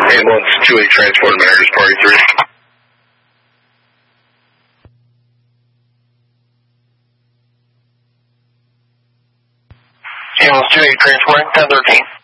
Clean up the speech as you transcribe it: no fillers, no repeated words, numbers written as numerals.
Ambulance 28 transport managers party 3. Ambulance 28 transporting 1013.